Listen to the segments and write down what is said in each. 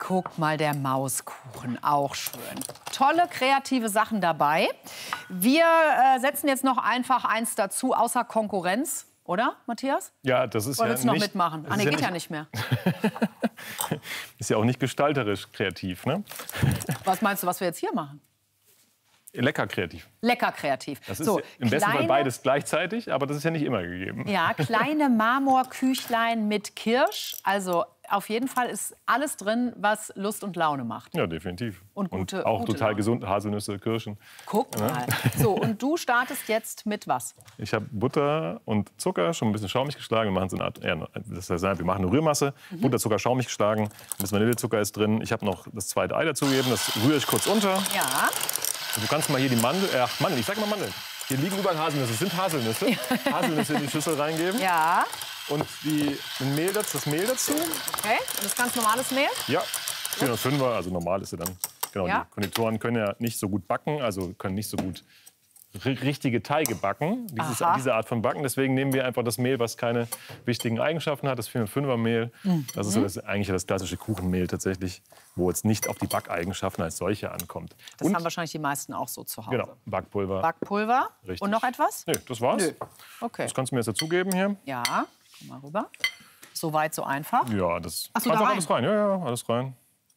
Guck mal, der Mauskuchen, auch schön. Tolle kreative Sachen dabei. Wir setzen jetzt noch einfach eins dazu, außer Konkurrenz, oder, Matthias? Ja, das ist Oder ja willst du noch nicht, mitmachen? Ah, nee, geht ja nicht mehr. Ist ja auch nicht gestalterisch kreativ, ne? Was meinst du, was wir jetzt hier machen? Lecker kreativ. Lecker kreativ. Das ist ja im besten Fall beides gleichzeitig, aber das ist ja nicht immer gegeben. Ja, kleine Marmorküchlein mit Kirsch. Also auf jeden Fall ist alles drin, was Lust und Laune macht. Ja, definitiv. Und auch gute total Laune. gesund, Haselnüsse, Kirschen. Guck mal. So, und du startest jetzt mit was? Ich habe Butter und Zucker schon ein bisschen schaumig geschlagen. Wir machen so eine Art, das heißt, wir machen eine Rührmasse. Butter, Zucker schaumig geschlagen. Ein bisschen Vanillezucker ist drin. Ich habe noch das zweite Ei dazugegeben. Das rühre ich kurz unter. Ja. Du kannst mal hier die Mandeln, ich sag mal Mandeln. Hier liegen überall Haselnüsse. Das sind Haselnüsse. Haselnüsse in die Schüssel reingeben. Ja. Und das Mehl dazu. Okay. Und das ganz normales Mehl? Ja. 405er, also normal ist sie dann. Genau, Ja. Die Konditoren können ja nicht so gut backen, also können nicht so gut richtige Teige backen, diese Art von Backen. Deswegen nehmen wir einfach das Mehl, was keine wichtigen Eigenschaften hat, das 405er Mehl. Das ist so eigentlich das klassische Kuchenmehl tatsächlich, wo es nicht auf die Backeigenschaften als solche ankommt. Das haben wahrscheinlich die meisten auch so zu Hause. Genau, Backpulver. Backpulver. Richtig. Und noch etwas? Nee, das war's. Nö. Okay. Das kannst du mir jetzt dazugeben hier. Ja, komm mal rüber. So weit, so einfach. Ja, das Ach so, einfach da rein. alles rein. Ja, alles rein.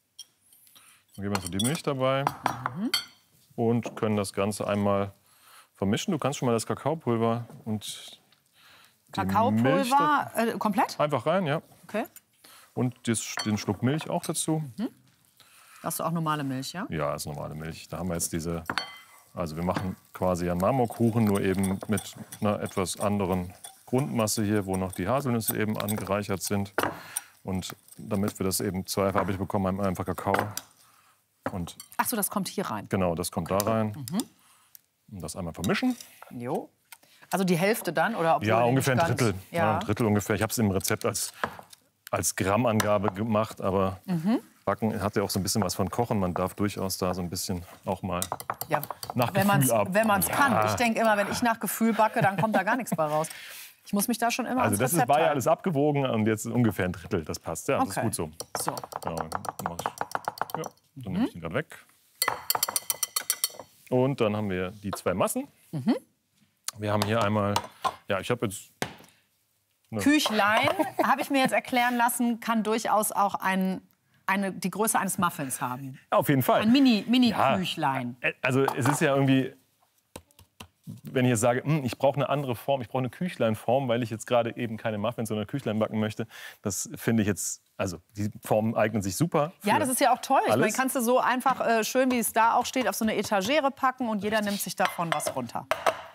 Dann geben wir so die Milch dabei und können das Ganze einmal vermischen. Du kannst schon mal das Kakaopulver und die Milch Kakaopulver komplett? einfach rein, ja. Okay. Und den Schluck Milch auch dazu. Hast du auch normale Milch, ja? Ja, ist normale Milch. Da haben wir jetzt also wir machen quasi einen Marmorkuchen, nur eben mit einer etwas anderen Grundmasse hier, wo noch die Haselnüsse eben angereichert sind. Und damit wir das eben zweifarbig bekommen, haben wir einfach Kakao. Und Ach so, das kommt hier rein. genau, das kommt da rein. Und das einmal vermischen. Jo. Also die Hälfte dann? Oder obwohl Ja, die ungefähr ein nicht ganz- Drittel. Ja. Ja. Ein Drittel ungefähr. Ich habe es im Rezept als Grammangabe gemacht, aber Backen hat ja auch so ein bisschen was von Kochen. Man darf durchaus da so ein bisschen auch mal Ja, nach wenn Gefühl ab. wenn man's kann. Ich denke immer, wenn ich nach Gefühl backe, dann kommt da gar nichts bei raus. Ich muss mich da schon immer Also ans das Rezept war ja halten. alles abgewogen und jetzt ungefähr ein Drittel. Das passt, ja, das ist Okay. gut so. So. Genau, dann nehme ich den gerade weg. Und dann haben wir die zwei Massen. Wir haben hier einmal, ja, ich habe jetzt Küchlein, habe ich mir jetzt erklären lassen, kann durchaus auch die Größe eines Muffins haben. auf jeden Fall. Ein Mini-Küchlein. Also es ist ja irgendwie, wenn ich jetzt sage, ich brauche eine andere Form, ich brauche eine Küchleinform, weil ich jetzt gerade eben keine Muffins, sondern Küchlein backen möchte, das finde ich jetzt, also die Formen eignen sich super. Ja, das ist ja auch toll. Ich meine, alles. kannst du so einfach, schön wie es da auch steht, auf so eine Etagere packen und jeder nimmt sich davon was runter.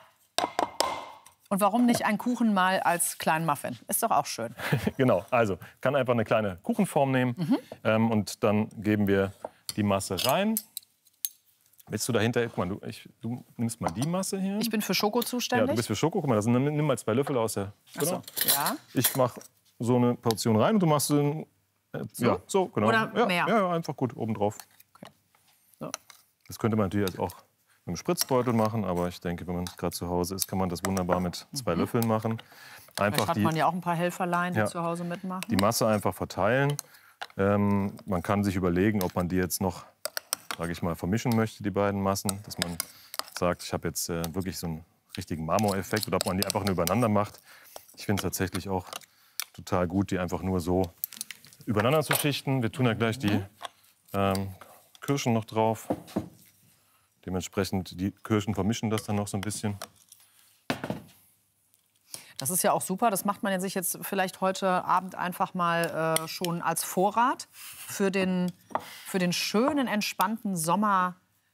Und warum nicht einen Kuchen mal als kleinen Muffin? Ist doch auch schön. Genau, also kann einfach eine kleine Kuchenform nehmen und dann geben wir die Masse rein. Willst du dahinter, guck mal, du nimmst mal die Masse hier. Ich bin für Schoko Ja, zuständig. du bist für Schoko. Guck mal, nimm mal 2 Löffel aus der. Ach so, ja. Ich mache so eine Portion rein und du machst den. Ja, so, genau. Oder ja, mehr? Ja, einfach gut obendrauf. Okay. So. Das könnte man natürlich auch mit einem Spritzbeutel machen, aber ich denke, wenn man gerade zu Hause ist, kann man das wunderbar mit 2 Löffeln machen. Vielleicht Einfach hat man ja auch ein paar Helferlein, die Ja. zu Hause mitmachen. die Masse einfach verteilen. Man kann sich überlegen, ob man die jetzt noch, sage ich mal, vermischen möchte, die beiden Massen. Dass man sagt, ich habe jetzt wirklich so einen richtigen Marmoreffekt oder ob man die einfach nur übereinander macht. Ich finde es tatsächlich auch total gut, die einfach nur so übereinander zu schichten. Wir tun ja gleich die Kirschen noch drauf. Dementsprechend, die Kirschen vermischen das dann noch so ein bisschen. Das ist ja auch super. Das macht man sich jetzt vielleicht heute Abend einfach mal schon als Vorrat für den schönen, entspannten Sommer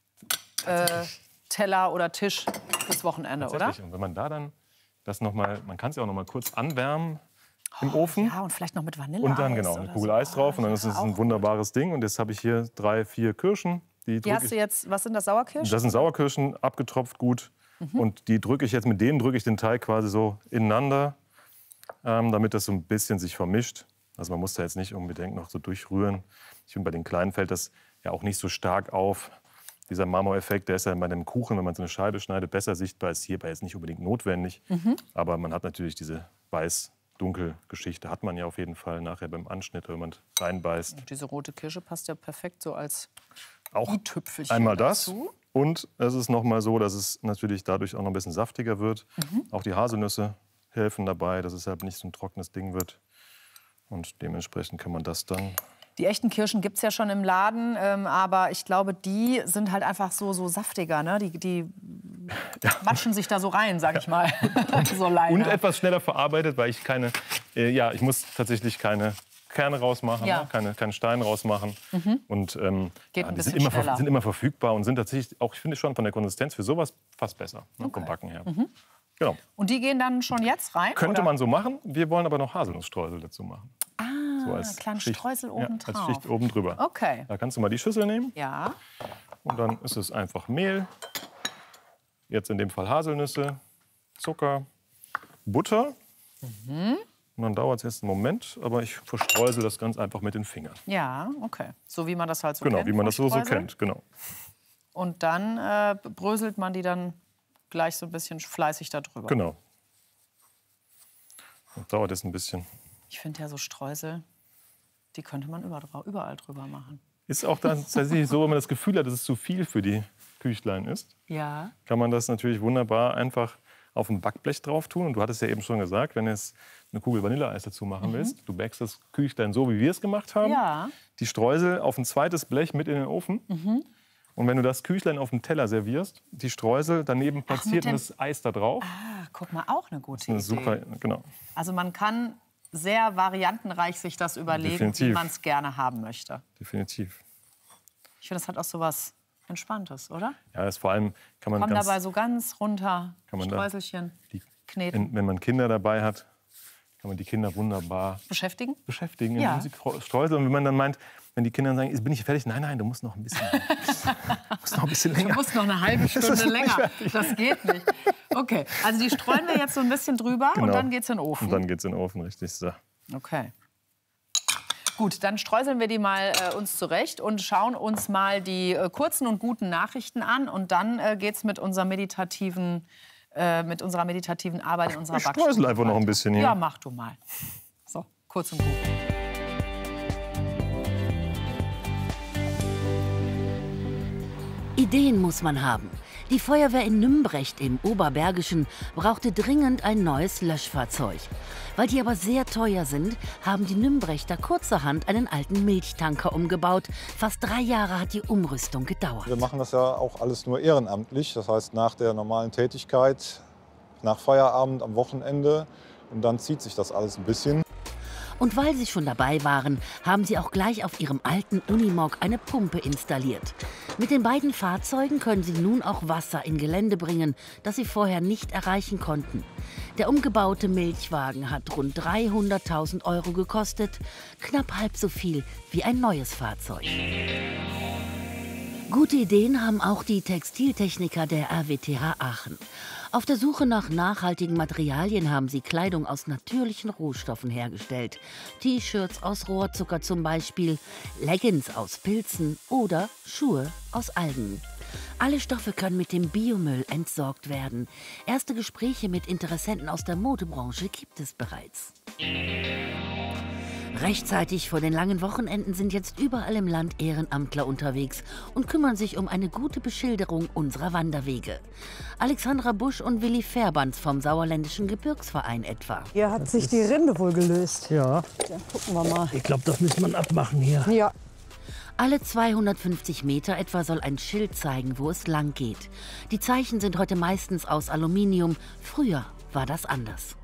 Teller oder Tisch fürs Wochenende, oder? Und wenn man da dann das noch mal, man kann es ja auch noch mal kurz anwärmen im Ofen. Ja, und vielleicht noch mit Vanille. Und dann genau eine Kugel Eis drauf und dann ist es ein wunderbares Ding. Und jetzt habe ich hier 3, 4 Kirschen. Die hast du jetzt, was sind das, Sauerkirschen? Das sind Sauerkirschen, abgetropft gut. Und die drücke ich jetzt, mit denen drücke ich den Teig quasi so ineinander, damit das so ein bisschen sich vermischt. Also man muss da jetzt nicht unbedingt noch so durchrühren. Ich finde, bei den Kleinen fällt das ja auch nicht so stark auf. Dieser Marmoreffekt, der ist ja bei dem Kuchen, wenn man so eine Scheibe schneidet, besser sichtbar. Ist hierbei jetzt nicht unbedingt notwendig. Aber man hat natürlich diese Dunkelgeschichte hat man ja auf jeden Fall nachher beim Anschnitt, wenn man reinbeißt. Und diese rote Kirsche passt ja perfekt so als Auch i-Tüpfelchen einmal das. dazu. Und es ist noch mal so, dass es natürlich dadurch auch noch ein bisschen saftiger wird. Auch die Haselnüsse helfen dabei, dass es halt nicht so ein trockenes Ding wird. Und dementsprechend kann man das dann... Die echten Kirschen gibt es ja schon im Laden, aber ich glaube, die sind halt einfach so saftiger. Ne? Die matschen sich da so rein, sag ich mal. So Und etwas schneller verarbeitet, weil ich ich muss tatsächlich keine Kerne rausmachen, ne? keine Steine rausmachen. Und Geht ein die bisschen sind immer verfügbar und sind tatsächlich auch, ich finde schon von der Konsistenz für sowas fast besser, ne? Vom Backen her. Genau. Und die gehen dann schon jetzt rein? Könnte oder? man so machen. Wir wollen aber noch Haselnussstreusel dazu machen. So als kleinen Schicht, Streusel oben drauf. als Schicht oben drüber. Okay. Da kannst du mal die Schüssel nehmen. Ja. Und dann ist es einfach Mehl. Jetzt in dem Fall Haselnüsse, Zucker, Butter. Und dann dauert es jetzt einen Moment, aber ich verstreusel das ganz einfach mit den Fingern. Ja, okay. So wie man das halt so Genau, kennt. wie man das so Streuseln. kennt, genau. Und dann bröselt man die dann gleich so ein bisschen fleißig da drüber. Genau. Das dauert jetzt ein bisschen. Ich finde ja so Streusel, die könnte man überall drüber machen. Ist auch dann tatsächlich so, wenn man das Gefühl hat, dass es zu viel für die Küchlein ist, Ja. kann man das natürlich wunderbar einfach auf ein Backblech drauf tun. Und du hattest ja eben schon gesagt, wenn du jetzt eine Kugel Vanilleeis dazu machen willst, du backst das Küchlein so, wie wir es gemacht haben, Ja. die Streusel auf ein zweites Blech mit in den Ofen. Und wenn du das Küchlein auf dem Teller servierst, die Streusel daneben platziert und das Eis da drauf. Ah, guck mal, auch eine gute Eine Idee. super, genau. Also man kann sehr variantenreich sich das überlegen, Definitiv. wie man es gerne haben möchte. Definitiv. Ich finde, das hat auch so was Entspanntes, oder? Ja, das vor allem kann man Komm ganz, dabei so ganz runter, kann man da Streuselchen die, kneten. wenn man Kinder dabei hat, kann man die Kinder wunderbar Beschäftigen? beschäftigen, Ja. indem sie streuseln. Und wenn man dann meint, wenn die Kinder sagen, bin ich fertig? Nein, nein, du musst noch ein bisschen, Du länger. musst noch eine halbe Stunde länger. Das geht nicht. Okay, also die streuen wir jetzt so ein bisschen drüber und Genau. dann geht's in den Ofen. Und dann geht's in den Ofen, richtig. So. Okay. Gut, dann streuseln wir die mal uns zurecht und schauen uns mal die kurzen und guten Nachrichten an. Und dann geht's mit unserer meditativen Arbeit in unserer Ich Backstube streusel einfach noch ein weiter. bisschen hier. Ja, mach du mal. So, kurz und gut. Ideen muss man haben. Die Feuerwehr in Nümbrecht im Oberbergischen brauchte dringend ein neues Löschfahrzeug. Weil die aber sehr teuer sind, haben die Nümbrechter kurzerhand einen alten Milchtanker umgebaut. Fast 3 Jahre hat die Umrüstung gedauert. Wir machen das ja auch alles nur ehrenamtlich, das heißt nach der normalen Tätigkeit, nach Feierabend, am Wochenende. Und dann zieht sich das alles ein bisschen. Und weil sie schon dabei waren, haben sie auch gleich auf ihrem alten Unimog eine Pumpe installiert. Mit den beiden Fahrzeugen können sie nun auch Wasser in Gelände bringen, das sie vorher nicht erreichen konnten. Der umgebaute Milchwagen hat rund 300.000 € gekostet, knapp halb so viel wie ein neues Fahrzeug. Gute Ideen haben auch die Textiltechniker der RWTH Aachen. Auf der Suche nach nachhaltigen Materialien haben sie Kleidung aus natürlichen Rohstoffen hergestellt. T-Shirts aus Rohrzucker zum Beispiel, Leggings aus Pilzen oder Schuhe aus Algen. Alle Stoffe können mit dem Biomüll entsorgt werden. Erste Gespräche mit Interessenten aus der Modebranche gibt es bereits. Rechtzeitig vor den langen Wochenenden sind jetzt überall im Land Ehrenamtler unterwegs und kümmern sich um eine gute Beschilderung unserer Wanderwege. Alexandra Busch und Willi Fährbands vom Sauerländischen Gebirgsverein etwa. Hier hat sich die Rinde wohl gelöst. Ja, Ja, gucken wir mal. ich glaube, das muss man abmachen hier. Ja, Alle 250 Meter etwa soll ein Schild zeigen, wo es lang geht. Die Zeichen sind heute meistens aus Aluminium. Früher war das anders.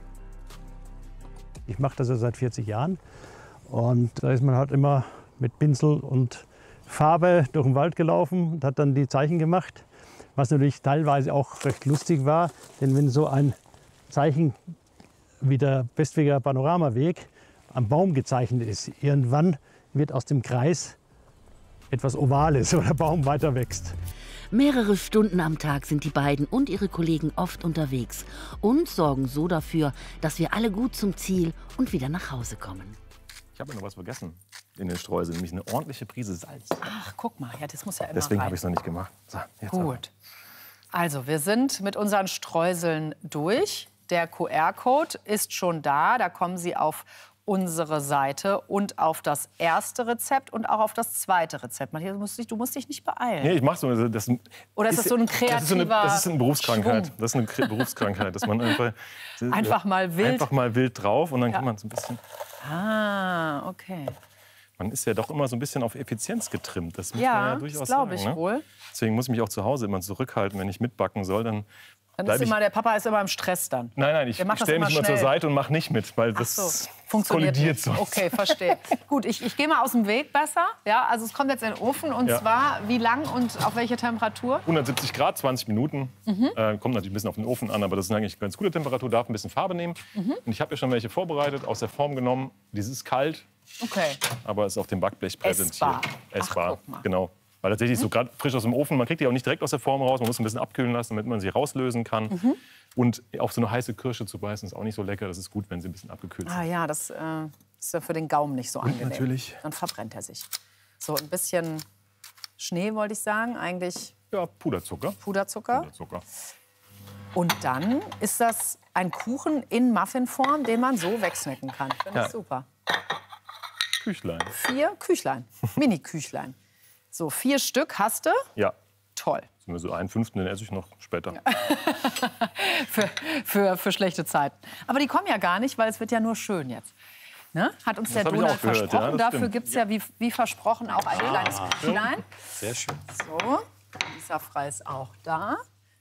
Ich mache das ja seit 40 Jahren. Und da ist man halt immer mit Pinsel und Farbe durch den Wald gelaufen und hat dann die Zeichen gemacht. Was natürlich teilweise auch recht lustig war, denn wenn so ein Zeichen wie der Westweger Panoramaweg am Baum gezeichnet ist, irgendwann wird aus dem Kreis etwas Ovales, wo der Baum weiter wächst. Mehrere Stunden am Tag sind die beiden und ihre Kollegen oft unterwegs und sorgen so dafür, dass wir alle gut zum Ziel und wieder nach Hause kommen. Ich habe noch was vergessen in den Streusel, nämlich eine ordentliche Prise Salz. Ach, guck mal, ja, das muss ja immer Deswegen rein. habe ich es noch nicht gemacht. So, jetzt aber. Gut. Also, wir sind mit unseren Streuseln durch. der QR-Code ist schon da. Da kommen Sie auf unsere Seite und auf das erste Rezept und auch auf das zweite Rezept. Matthias, du musst dich nicht beeilen. Nee, ich mach's so. Oder ist das so ein kreativer Das ist eine Berufskrankheit. Schwung? Das ist eine Berufskrankheit, dass man Einfach mal wild drauf und dann kann man so ein bisschen... Ah, okay. Man ist ja doch immer so ein bisschen auf Effizienz getrimmt. Das muss man Ja, ja durchaus das glaube ich sagen, ne? wohl. Deswegen muss ich mich auch zu Hause immer zurückhalten, wenn ich mitbacken soll. Dann ist immer, der Papa ist immer im Stress dann. Nein, ich stelle mich immer zur Seite und mache nicht mit, weil das funktioniert kollidiert nicht. so. Okay, verstehe. Gut, ich gehe mal aus dem Weg besser. Ja, also es kommt jetzt in den Ofen und zwar wie lang und auf welche Temperatur? 170 Grad, 20 Minuten. Kommt natürlich ein bisschen auf den Ofen an, aber das ist eigentlich eine ganz gute Temperatur. Darf ein bisschen Farbe nehmen. Und ich habe ja schon welche vorbereitet, aus der Form genommen. Dieses ist kalt, aber ist auf dem Backblech präsentiert. Essbar. Ach, guck mal. Genau. Weil tatsächlich so gerade frisch aus dem Ofen, man kriegt die auch nicht direkt aus der Form raus, man muss ein bisschen abkühlen lassen, damit man sie rauslösen kann. Und auf so eine heiße Kirsche zu beißen ist auch nicht so lecker. Das ist gut, wenn sie ein bisschen abgekühlt sind. Ah ja, das ist ja für den Gaumen nicht so angenehm. Natürlich. Dann verbrennt er sich. So ein bisschen Schnee, wollte ich sagen, eigentlich Ja, Puderzucker. Puderzucker. Puderzucker. Und dann ist das ein Kuchen in Muffinform, den man so wegsnacken kann. Finde ich super. Küchlein. 4 Küchlein, Mini-Küchlein. So, 4 Stück hast du? Ja. Toll. Sind wir so 1/5, den esse ich noch später. Für schlechte Zeiten. Aber die kommen ja gar nicht, weil es wird ja nur schön jetzt. Ne? Hat uns der hab ich Donald auch gehört, versprochen. ja, das Dafür stimmt. gibt es ja wie versprochen auch ein kleines Küchlein. Sehr schön. So, Lisa Frey ist auch da.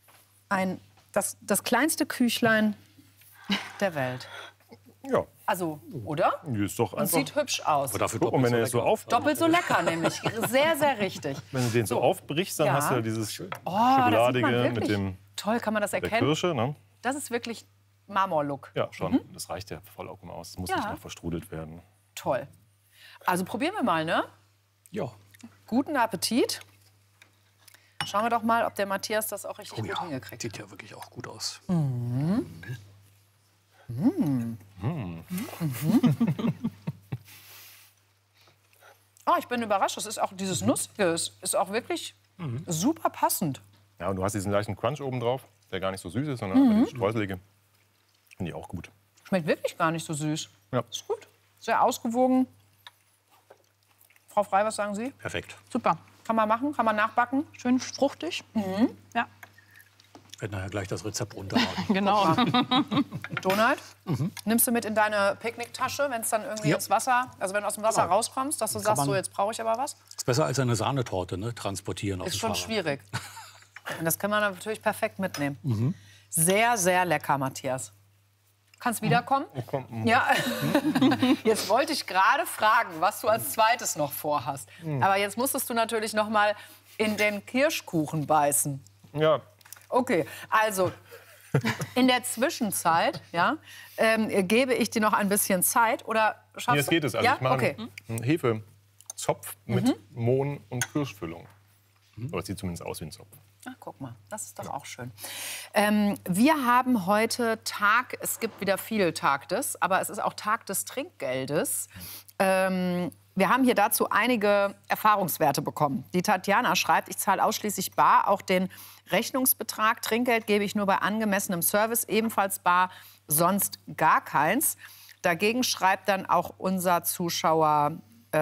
Das kleinste Küchlein der Welt. Ja, Also, oder? ist doch Und einfach. sieht hübsch aus. Aber dafür Guck, und wenn doppelt er so so lecker. Doppelt so lecker nämlich. Sehr, sehr richtig. Wenn du den so aufbrichst, dann Ja. hast du dieses Das sieht Schokoladige man mit wirklich. dem Toll, kann man das der erkennen? Kirsche. Ne? Das ist wirklich Marmorlook. Ja, schon. Das reicht ja vollkommen aus. Das muss Ja. nicht noch verstrudelt werden. Toll. Also probieren wir mal, ne? Ja. Guten Appetit. Schauen wir doch mal, ob der Matthias das auch richtig Oh gut ja, hingekriegt sieht ja wirklich auch gut aus. Oh, ich bin überrascht. Das ist auch dieses Nussige. Es ist auch wirklich super passend. Ja, und du hast diesen leichten Crunch oben drauf, der gar nicht so süß ist, sondern einfach dieses Streuselige. Finde ich auch gut. Schmeckt wirklich gar nicht so süß. Ja. Ist gut. Sehr ausgewogen. Frau Frey, was sagen Sie? Perfekt. Super. Kann man machen, kann man nachbacken. Schön fruchtig. Ja. Ich werde nachher gleich das Rezept runterladen. Genau. Donald, nimmst du mit in deine Picknicktasche, wenn es dann irgendwie Ja. ins Wasser, also wenn du aus dem Wasser Ja. rauskommst, dass du sagst, man- so jetzt brauche ich aber was? Ist besser als eine Sahnetorte, ne? Transportieren auf Ist dem schon Fahrrad. schwierig. Und das kann man natürlich perfekt mitnehmen. Sehr, sehr lecker, Matthias. Kannst wiederkommen? Ja. Jetzt wollte ich gerade fragen, was du als zweites noch vorhast. Aber jetzt musstest du natürlich noch mal in den Kirschkuchen beißen. Ja, Okay, also in der Zwischenzeit gebe ich dir noch ein bisschen Zeit oder schaffst jetzt du? geht es. Also ja? ich mache Okay. einen Hefezopf mit Mohn und Kirschfüllung. Aber es sieht zumindest aus wie ein Zopf. Ach, guck mal, das ist doch auch schön. Wir haben heute Tag, es gibt wieder viel Tag des, aber es ist auch Tag des Trinkgeldes. Wir haben hier dazu einige Erfahrungswerte bekommen. Die Tatjana schreibt, ich zahle ausschließlich bar, auch den Rechnungsbetrag. Trinkgeld gebe ich nur bei angemessenem Service, ebenfalls bar, sonst gar keins. Dagegen schreibt dann auch unser Zuschauer,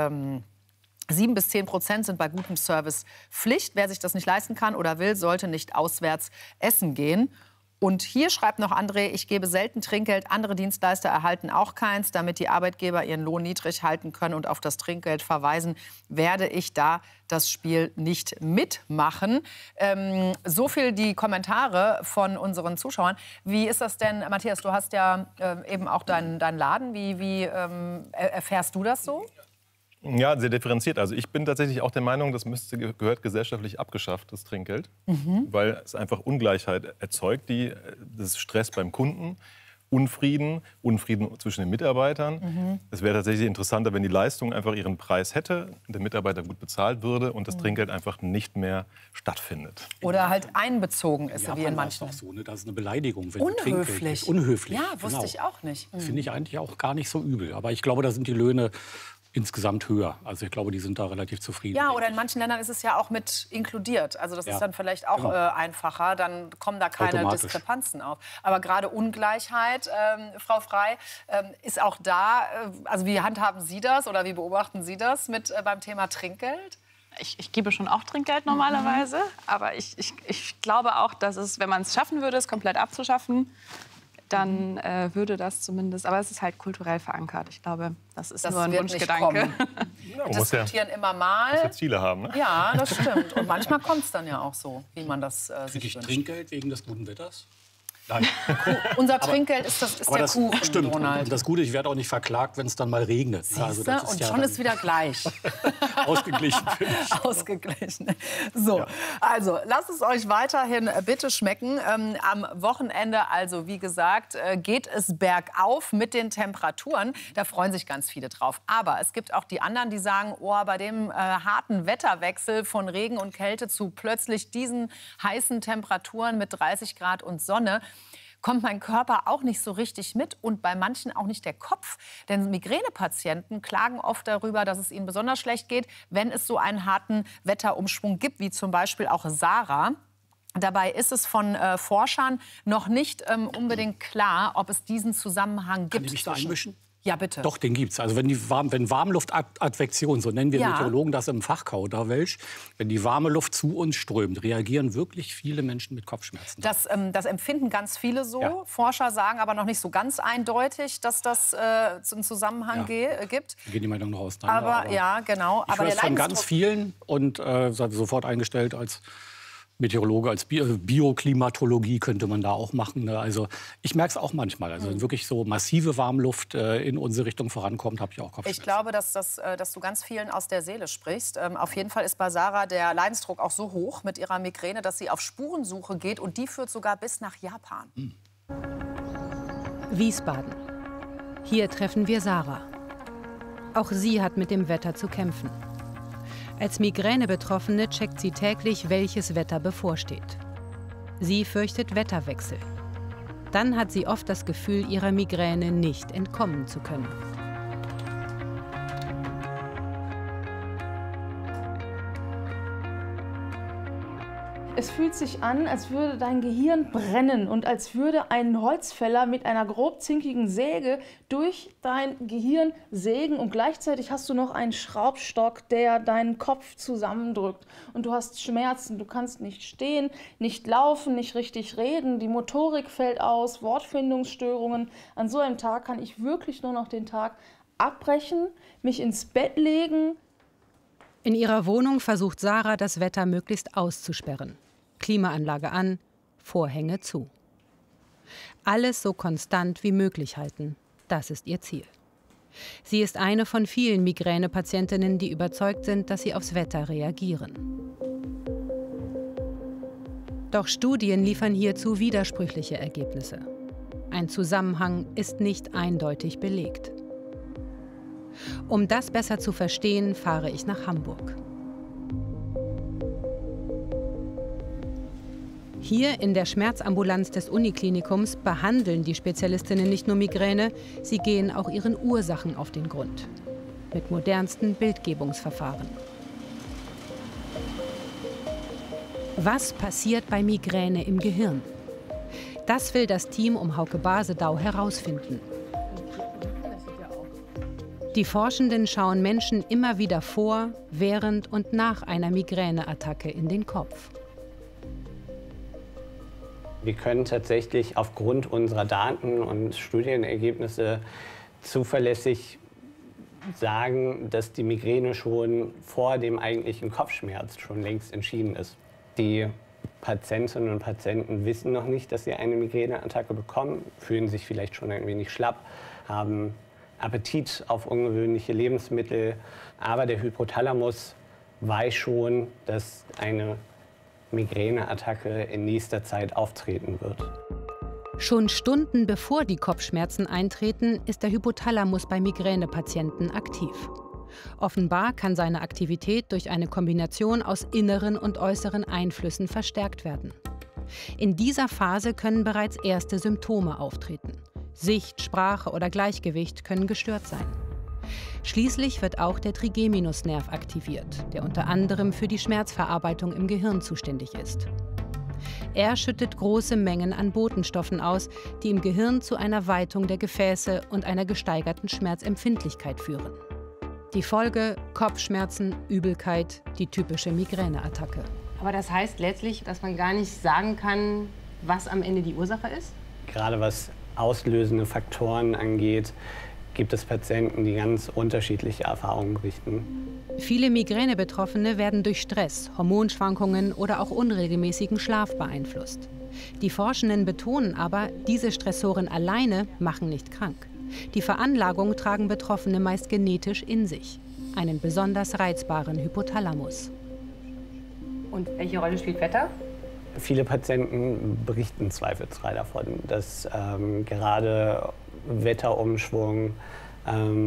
7-10% sind bei gutem Service Pflicht. Wer sich das nicht leisten kann oder will, sollte nicht auswärts essen gehen. Und hier schreibt noch André, ich gebe selten Trinkgeld, andere Dienstleister erhalten auch keins. Damit die Arbeitgeber ihren Lohn niedrig halten können und auf das Trinkgeld verweisen, werde ich da das Spiel nicht mitmachen. So viel die Kommentare von unseren Zuschauern. Wie ist das denn, Matthias, du hast ja eben auch deinen Laden. Wie erfährst du das so? Ja, sehr differenziert. Also ich bin tatsächlich auch der Meinung, das gehört gesellschaftlich abgeschafft, das Trinkgeld. Weil es einfach Ungleichheit erzeugt, das ist Stress beim Kunden, Unfrieden zwischen den Mitarbeitern. Es wäre tatsächlich interessanter, wenn die Leistung einfach ihren Preis hätte, der Mitarbeiter gut bezahlt würde und das Trinkgeld einfach nicht mehr stattfindet. Oder halt einbezogen ist, wie in Japan war es manchen. doch so, ne? Das ist eine Beleidigung, wenn du Trinkgeld Unhöflich. gibst. Unhöflich. Ja, wusste genau. ich auch nicht. Finde ich eigentlich auch gar nicht so übel. Aber ich glaube, da sind die Löhne insgesamt höher. Also ich glaube, die sind da relativ zufrieden. Ja, oder in manchen Ländern ist es ja auch mit inkludiert. Also das ist dann vielleicht auch einfacher. Dann kommen da keine Diskrepanzen auf. Aber gerade Ungleichheit, Frau Frey, ist auch da. Also wie handhaben Sie das oder wie beobachten Sie das mit beim Thema Trinkgeld? Ich gebe schon auch Trinkgeld normalerweise. Aber ich glaube auch, dass es, wenn man es schaffen würde, es komplett abzuschaffen, dann würde das zumindest, aber es ist halt kulturell verankert. Ich glaube, das ist nur ein Wunschgedanke. Wir diskutieren immer mal. Muss ja Ziele haben, ne? Ja, das stimmt. Und manchmal kommt es dann ja auch so, wie man das sich wünscht. Trinkgeld wegen des guten Wetters? Nein. Unser Trinkgeld ist der Kuchen, stimmt. Ronald. Und das Gute, ich werde auch nicht verklagt, wenn es dann mal regnet. Also das ist und schon ist wieder gleich. Ausgeglichen. Ausgeglichen. So, also lasst es euch weiterhin bitte schmecken. Am Wochenende, also wie gesagt, geht es bergauf mit den Temperaturen. Da freuen sich ganz viele drauf. Aber es gibt auch die anderen, die sagen, oh, bei dem harten Wetterwechsel von Regen und Kälte zu plötzlich diesen heißen Temperaturen mit 30 Grad und Sonne, kommt mein Körper auch nicht so richtig mit und bei manchen auch nicht der Kopf. Denn Migränepatienten klagen oft darüber, dass es ihnen besonders schlecht geht, wenn es so einen harten Wetterumschwung gibt, wie zum Beispiel auch Sarah. Dabei ist es von Forschern noch nicht unbedingt klar, ob es diesen Zusammenhang gibt. Kann ich mich da einmischen? Ja, bitte. Doch, den gibt's. Also wenn Warmluftadvektion, so nennen wir Meteorologen das im Fachkauderwelsch, wenn die warme Luft zu uns strömt, reagieren wirklich viele Menschen mit Kopfschmerzen. Das empfinden ganz viele so. Ja. Forscher sagen aber noch nicht so ganz eindeutig, dass das einen Zusammenhang gibt. Da gehen die Meinungen noch auseinander. Aber ja, genau. Ich höre es von ganz vielen und sofort eingestellt als Meteorologe, als Bioklimatologie könnte man da auch machen. Ne? Also ich merke es auch manchmal. Also wenn wirklich so massive Warmluft in unsere Richtung vorankommt, habe ich auch Kopfschmerzen. Ich glaube, dass du ganz vielen aus der Seele sprichst. Auf jeden Fall ist bei Sarah der Leidensdruck auch so hoch mit ihrer Migräne, dass sie auf Spurensuche geht. Und die führt sogar bis nach Japan. Wiesbaden. Hier treffen wir Sarah. Auch sie hat mit dem Wetter zu kämpfen. Als Migräne-Betroffene checkt sie täglich, welches Wetter bevorsteht. Sie fürchtet Wetterwechsel. Dann hat sie oft das Gefühl, ihrer Migräne nicht entkommen zu können. Es fühlt sich an, als würde dein Gehirn brennen und als würde ein Holzfäller mit einer grobzinkigen Säge durch dein Gehirn sägen und gleichzeitig hast du noch einen Schraubstock, der deinen Kopf zusammendrückt und du hast Schmerzen, du kannst nicht stehen, nicht laufen, nicht richtig reden, die Motorik fällt aus, Wortfindungsstörungen. An so einem Tag kann ich wirklich nur noch den Tag abbrechen, mich ins Bett legen. In ihrer Wohnung versucht Sarah, das Wetter möglichst auszusperren. Klimaanlage an, Vorhänge zu. Alles so konstant wie möglich halten, das ist ihr Ziel. Sie ist eine von vielen Migränepatientinnen, die überzeugt sind, dass sie aufs Wetter reagieren. Doch Studien liefern hierzu widersprüchliche Ergebnisse. Ein Zusammenhang ist nicht eindeutig belegt. Um das besser zu verstehen, fahre ich nach Hamburg. Hier in der Schmerzambulanz des Uniklinikums behandeln die Spezialistinnen nicht nur Migräne, sie gehen auch ihren Ursachen auf den Grund. Mit modernsten Bildgebungsverfahren. Was passiert bei Migräne im Gehirn? Das will das Team um Hauke Basedau herausfinden. Die Forschenden schauen Menschen immer wieder vor, während und nach einer Migräneattacke in den Kopf. Wir können tatsächlich aufgrund unserer Daten und Studienergebnisse zuverlässig sagen, dass die Migräne schon vor dem eigentlichen Kopfschmerz schon längst entschieden ist. Die Patientinnen und Patienten wissen noch nicht, dass sie eine Migräneattacke bekommen, fühlen sich vielleicht schon ein wenig schlapp, haben Appetit auf ungewöhnliche Lebensmittel. Aber der Hypothalamus weiß schon, dass eine Migräneattacke in nächster Zeit auftreten wird. Schon Stunden bevor die Kopfschmerzen eintreten, ist der Hypothalamus bei Migränepatienten aktiv. Offenbar kann seine Aktivität durch eine Kombination aus inneren und äußeren Einflüssen verstärkt werden. In dieser Phase können bereits erste Symptome auftreten. Sicht, Sprache oder Gleichgewicht können gestört sein. Schließlich wird auch der Trigeminusnerv aktiviert, der unter anderem für die Schmerzverarbeitung im Gehirn zuständig ist. Er schüttet große Mengen an Botenstoffen aus, die im Gehirn zu einer Weitung der Gefäße und einer gesteigerten Schmerzempfindlichkeit führen. Die Folge: Kopfschmerzen, Übelkeit, die typische Migräneattacke. Aber das heißt letztlich, dass man gar nicht sagen kann, was am Ende die Ursache ist? Gerade was auslösende Faktoren angeht, gibt es Patienten, die ganz unterschiedliche Erfahrungen berichten. Viele Migräne-Betroffene werden durch Stress, Hormonschwankungen oder auch unregelmäßigen Schlaf beeinflusst. Die Forschenden betonen aber, diese Stressoren alleine machen nicht krank. Die Veranlagung tragen Betroffene meist genetisch in sich. Einen besonders reizbaren Hypothalamus. Und welche Rolle spielt Wetter? Viele Patienten berichten zweifelsfrei davon, dass gerade Wetterumschwung,